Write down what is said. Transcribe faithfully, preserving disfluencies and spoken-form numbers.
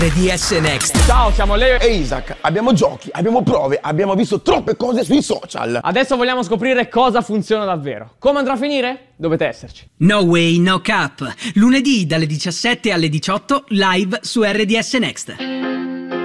R D S Next. Ciao, siamo Leo e Isaac. Abbiamo giochi, abbiamo prove, abbiamo visto troppe cose sui social. Adesso vogliamo scoprire cosa funziona davvero. Come andrà a finire? Dovete esserci. No Way No Cap. Lunedì dalle diciassette alle diciotto live su R D S Next.